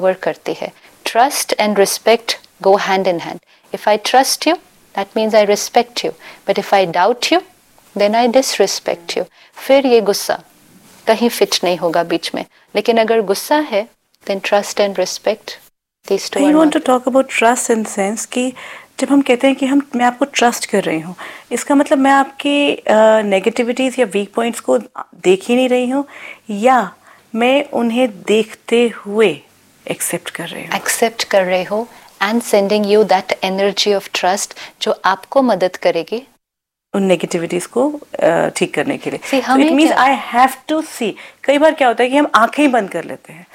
Work करती है. Trust and respect go hand in hand. If I trust you that means I respect you, but if I doubt you then I disrespect you. फिर ये गुस्सा कहीं fit नहीं होगा बीच में. लेकिन अगर गुस्सा है then trust and respect, these two are I want not. to talk about trust in the sense कि जब हम कहते हैं कि मैं आपको ट्रस्ट कर रही हूँ, इसका मतलब मैं आपकी नेगेटिविटीज़ या वीक पॉइंट्स को देख ही नहीं रही हूँ, या मैं उन्हें देखते हुए एक्सेप्ट कर रही हूँ. एक्सेप्ट कर रहे हो and sending you that energy of trust जो आपको मदद करेगी उन नेगेटिविटीज को ठीक करने के लिए. It means I have to सी. कई बार क्या होता है कि हम आंखें ही बंद कर लेते हैं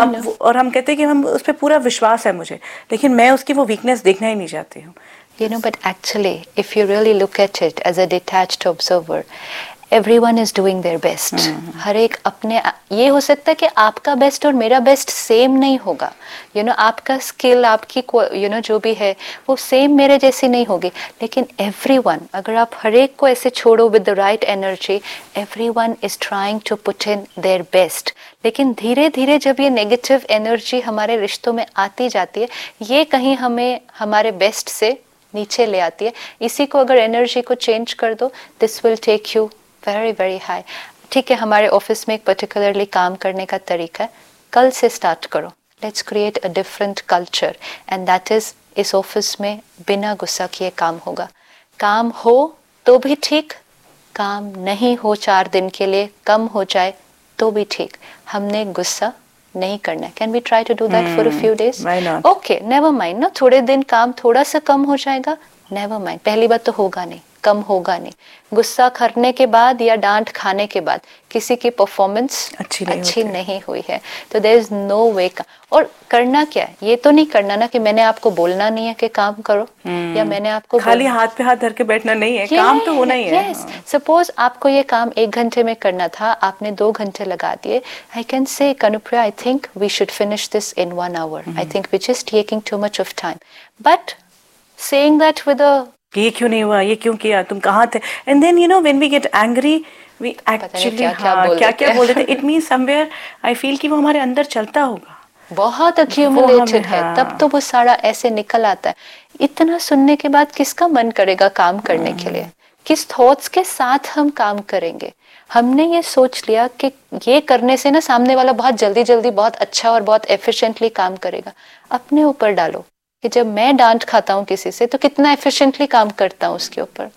और हम कहते हैं कि हम उस पर पूरा विश्वास है मुझे, लेकिन मैं उसकी वो वीकनेस देखना ही नहीं चाहती हूँ. You know, but actually, if you really look at it as a detached observer, everyone is doing their best. हर एक अपने, ये हो सकता है कि आपका बेस्ट और मेरा बेस्ट सेम नहीं होगा. You know, आपका स्किल, आपकी you know, जो भी है वो सेम मेरे जैसी नहीं होगी. लेकिन everyone, अगर आप हर एक को ऐसे छोड़ो with the right energy, everyone is trying to put in their best. लेकिन धीरे धीरे जब ये नेगेटिव एनर्जी हमारे रिश्तों में आती जाती है, ये कहीं हमें हमारे बेस्ट से नीचे ले आती है. इसी को अगर एनर्जी को चेंज कर दो, this will take you very very high. ठीक है, हमारे ऑफिस में एक पर्टिकुलरली काम करने का तरीका है, कल से स्टार्ट करो. Let's create a different culture and that is, इस ऑफिस में बिना गुस्सा किए काम होगा. काम हो तो भी ठीक, काम नहीं हो 4 दिन के लिए, कम हो जाए तो भी ठीक, हमने गुस्सा नहीं करना है. Can we try to do that for a few days? Okay, never mind ना, थोड़े दिन काम थोड़ा सा कम हो जाएगा, नेवर माइंड. पहली बात तो होगा नहीं, कम होगा नहीं. गुस्सा करने के बाद या डांट खाने के बाद किसी की परफॉर्मेंस अच्छी नहीं हुई है तो देयर इज नो वे. और करना क्या है, ये तो नहीं करना ना कि मैंने आपको बोलना नहीं है कि काम करो, या मैंने आपको खाली हाथ पे हाथ धर के बैठना नहीं है, काम तो होना ही है. सपोज आपको ये काम 1 घंटे में करना था, आपने 2 घंटे लगा दिए. I can say, Kanupriya, I think we should finish this in 1 hour. I think we just taking too much of time. But saying that with a, ये क्यों नहीं हुआ, ये क्यों किया, तुम कहाँ थे, and then you know when we get angry we actually क्या बोल रहे थे. It means somewhere I feel कि वो हमारे अंदर चलता होगा, बहुत अक्यूमुलेटेड है. तब तो वो सारा ऐसे निकल आता है. इतना सुनने के बाद किसका मन करेगा काम करने के लिए? किस थॉट्स के साथ हम काम करेंगे? हमने ये सोच लिया कि ये करने से ना सामने वाला बहुत जल्दी जल्दी बहुत अच्छा और बहुत एफिशिएंटली काम करेगा. अपने ऊपर डालो कि जब मैं डांट खाता हूँ किसी से तो कितना एफिशिएंटली काम करता हूँ उसके ऊपर.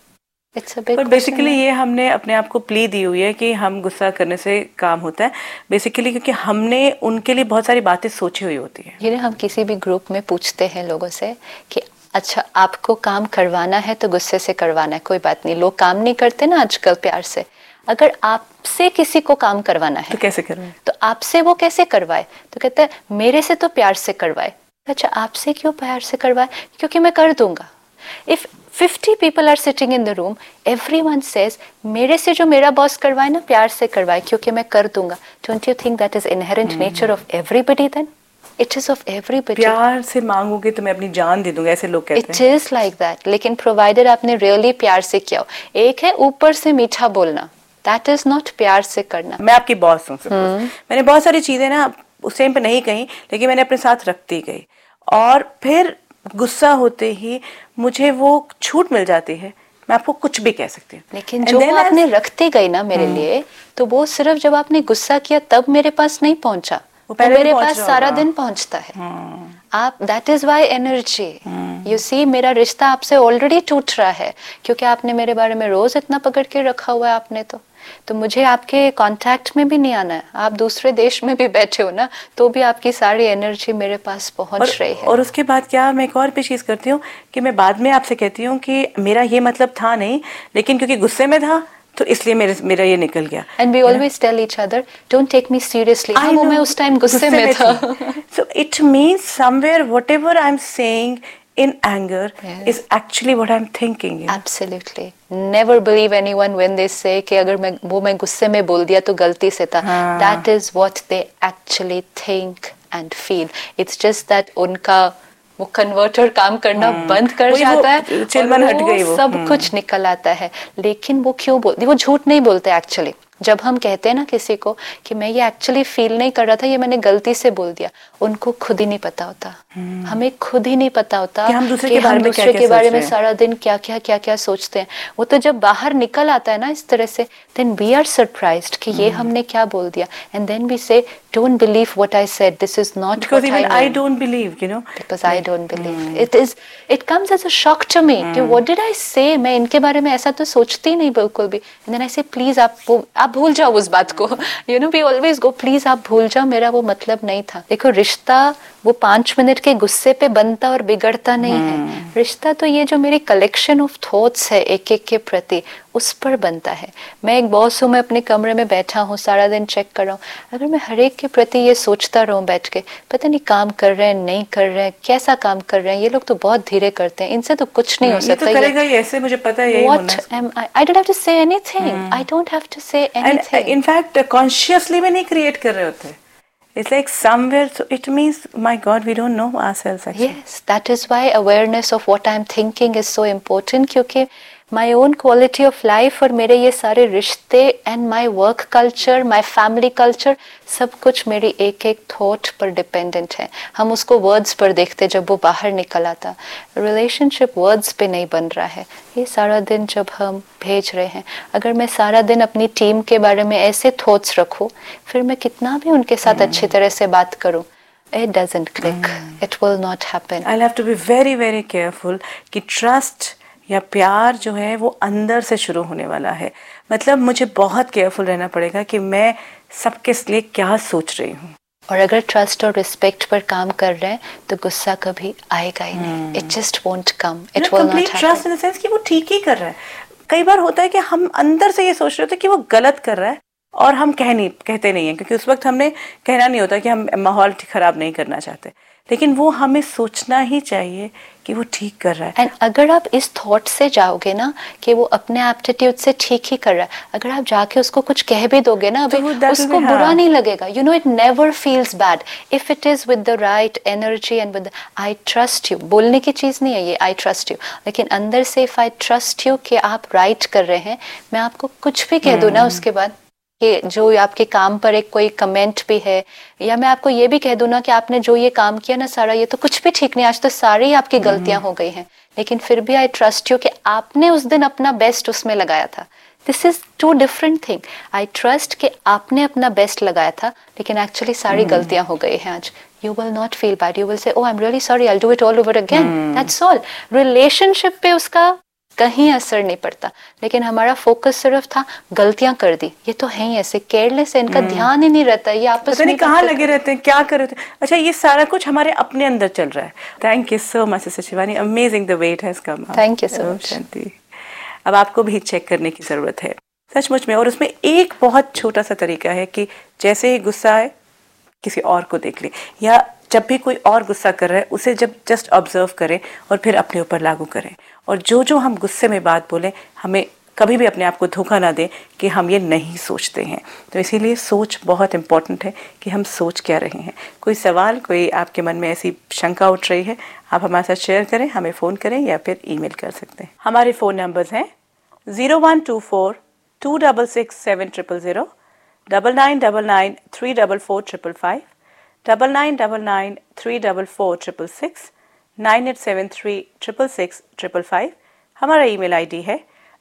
पर बेसिकली ये हमने अपने आप को प्ली दी हुई है कि हम गुस्सा करने से काम होता है, बेसिकली क्योंकि हमने उनके लिए बहुत सारी बातें सोची हुई होती है. ये हम किसी भी ग्रुप में पूछते हैं लोगों से कि अच्छा आपको काम करवाना है तो गुस्से से करवाना है, कोई बात नहीं. लोग काम नहीं करते ना आजकल प्यार से. अगर आपसे किसी को काम करवाना है तो कैसे करवाए, तो आपसे वो कैसे करवाए? तो कहते हैं मेरे से तो प्यार से करवाए. अच्छा, आपसे क्यों प्यार से करवाए? क्योंकि मैं कर दूंगा. If 50 people are sitting in the room, everyone says मेरे से जो मेरा बॉस करवाए ना प्यार से करवाए क्योंकि मैं कर दूंगा. Don't you think that is inherent nature of everybody then? It is of everybody. प्यार से मांगोगे तो मैं अपनी जान दे दूंगा, ऐसे लोग कहते हैं. It is like that. लेकिन provided आपने really प्यार से किया हो. एक है ऊपर से मीठा बोलना, that is not प्यार से करना. मैं आपकी बॉस हूँ, मैंने बहुत सारी चीजें ना उस टाइम पे नहीं कही, लेकिन मैंने अपने साथ रखती गई और फिर गुस्सा होते ही मुझे वो छूट मिल जाती है, मैं आपको कुछ भी कह सकती हूँ. लेकिन जो आपने रखते गई ना मेरे लिए, तो वो सिर्फ जब आपने गुस्सा किया तब मेरे पास नहीं पहुंचा, वो मेरे पास सारा दिन पहुंचता है. आप, that is why energy, you see, मेरा रिश्ता आपसे ऑलरेडी टूट रहा है क्योंकि आपने मेरे बारे में रोज इतना पकड़ के रखा हुआ है आपने. तो मुझे आपके कांटेक्ट में भी नहीं आना है. आप दूसरे देश में भी बैठे हो ना, तो भी आपकी सारी एनर्जी मेरे पास पहुंच रही है. और उसके बाद क्या, मैं एक और भी चीज करती हूँ कि मैं बाद में आपसे कहती हूँ कि मेरा ये मतलब था नहीं, लेकिन क्योंकि गुस्से में था तो इसलिए मेरा ये निकल गया. And we always tell each other don't take me seriously. वो मैं उस टाइम गुस्से में था. So it means somewhere whatever I am saying in anger is actually what I'm thinking. Absolutely. Never believe anyone when they say कि अगर मैं गुस्से में बोल दिया तो गलती से था. That is what they actually think and feel. It's just that उनका वो कन्वर्टर काम करना बंद कर जाता है, चिलमन हट गई, वो सब कुछ निकल आता है. लेकिन वो क्यों बोलती, वो झूठ नहीं बोलते एक्चुअली. जब हम कहते हैं ना किसी को कि मैं ये एक्चुअली फील नहीं कर रहा था, ये मैंने गलती से बोल दिया, उनको खुद ही नहीं पता होता, हमें खुद ही नहीं पता होता कि हम दूसरे के बारे में सारा दिन क्या क्या सोचते हैं। वो तो जब बाहर निकल आता है ना इस तरह से, देन वी आर सरप्राइज्ड कि ये हमने क्या बोल दिया, एंड देन वी से don't believe what I said, this is not because what even I don't believe, because I don't believe it comes as a shock to me कि what did I say, मैं इनके बारे में ऐसा तो सोचती नहीं बिल्कुल भी, and then I say please आप भूल जाओ उस बात को, we always go please आप भूल जाओ, मेरा वो मतलब नहीं था। देखो रिश्ता वो 5 मिनट के गुस्से पे बनता और बिगड़ता नहीं है, रिश्ता तो ये जो मेरी कलेक्शन ऑफ थॉट्स है एक एक के प्रति, उस पर बनता है। मैं एक बॉस हूँ, मैं अपने कमरे में बैठा हूँ, सारा दिन चेक कर रहा हूँ, अगर मैं हर एक के प्रति ये सोचता रहूं बैठ के, पता नहीं काम कर रहे हैं नहीं कर रहे हैं, कैसा काम कर रहे हैं, ये लोग तो बहुत धीरे करते हैं, इनसे तो कुछ नहीं हो सकता, ये तो करेगा ही ऐसे, मुझे पता है यही होना है। I don't have to say anything, I don't have to say anything. In fact, consciously भी नहीं create कर रहे होते, it's like somewhere, so it means my God we don't know ourselves actually. Yes, that is why awareness of what I'm thinking is so important, क्योंकि my own quality of life और मेरे ये सारे रिश्ते and my work culture, my family culture, सब कुछ मेरी एक एक थॉट पर डिपेंडेंट है। हम उसको वर्ड्स पर देखते जब वो बाहर निकल आता, रिलेशनशिप वर्ड्स पे नहीं बन रहा है। ये सारा दिन जब हम भेज रहे हैं, अगर मैं सारा दिन अपनी टीम के बारे में ऐसे थॉट्स रखूं, फिर मैं कितना भी उनके साथ अच्छी तरह से बात करूं, it doesn't click, it will not happen. I'll have to be very very careful कि ट्रस्ट या प्यार जो है वो अंदर से शुरू होने वाला है। मतलब मुझे बहुत केयरफुल रहना पड़ेगा कि मैं सबके लिए क्या सोच रही हूँ। और अगर ट्रस्ट और रिस्पेक्ट पर काम कर रहे हैं तो गुस्सा कभी आएगा ही नहीं, it just won't come, it will not happen. Trust in the sense कि वो ठीक ही कर रहा है। कई बार होता है कि हम अंदर से ये सोच रहे होते हैं कि वो गलत कर रहा है और हम कहते नहीं है, क्योंकि उस वक्त हमने कहना नहीं होता कि हम माहौल खराब नहीं करना चाहते, लेकिन वो हमें सोचना ही चाहिए कि वो ठीक कर रहा है। एंड अगर आप इस थॉट से जाओगे ना कि वो अपने एप्टीट्यूड से ठीक ही कर रहा है, अगर आप जाके उसको कुछ कह भी दोगे ना अभी, उसको बुरा नहीं लगेगा। It never feels bad if it is with the right energy and with I trust you. बोलने की चीज नहीं है ये आई ट्रस्ट यू, लेकिन अंदर से इफ आई ट्रस्ट यू कि आप राइट कर रहे हैं, मैं आपको कुछ भी कह दूं ना उसके बाद कि जो आपके काम पर एक कोई कमेंट भी है, या मैं आपको ये भी कह दूं ना कि आपने जो ये काम किया ना सारा, ये तो कुछ भी ठीक नहीं, आज तो सारी ही आपकी गलतियां हो गई हैं, लेकिन फिर भी आई ट्रस्ट यू कि आपने उस दिन अपना बेस्ट उसमें लगाया था। This is to different thing. I trust कि आपने अपना बेस्ट लगाया था, लेकिन एक्चुअली सारी गलतियां हो गई हैं आज। You will not feel bad. You will say, "Oh, I'm really sorry. I'll do it all over again." That's all. Relationship पे उसका कहीं असर नहीं पड़ता, लेकिन हमारा फोकस सिर्फ था गलतियां कर दी, ये तो है ही ऐसे केयरलेस है, इनका ध्यान ही नहीं रहता, ये आपस में कहाँ लगे रहते हैं, क्या कर रहे थे। अच्छा, ये सारा कुछ हमारे अपने अंदर चल रहा है। Thank you so much sister Shivani, amazing the way it has come. Thank you so much. शांति, अब आपको भी चेक करने की जरूरत है सचमुच में, और उसमें एक बहुत छोटा सा तरीका है कि जैसे ही गुस्सा आए किसी और को देख ले, या जब भी कोई और गुस्सा कर रहा है उसे जब जस्ट ऑब्जर्व करें और फिर अपने ऊपर लागू करें। और जो हम गुस्से में बात बोलें, हमें कभी भी अपने आप को धोखा ना दें कि हम ये नहीं सोचते हैं। तो इसीलिए सोच बहुत इम्पॉर्टेंट है कि हम सोच क्या रहे हैं। कोई सवाल, कोई आपके मन में ऐसी शंका उठ रही है, आप हमारे साथ शेयर करें, हमें फ़ोन करें या फिर ईमेल कर सकते हैं। हमारे फ़ोन नंबर्स हैं 0124 266 7000, 9999 344 555, 9999 344 666, 9873 666 555। हमारा ईमेल आईडी है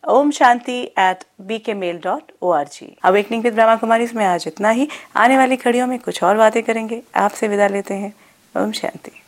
omshanti@bkmail.org। Awakening with Brahma Kumari में आज इतना ही। आने वाली कड़ियों में कुछ और बातें करेंगे। आपसे विदा लेते हैं। ओम शांति।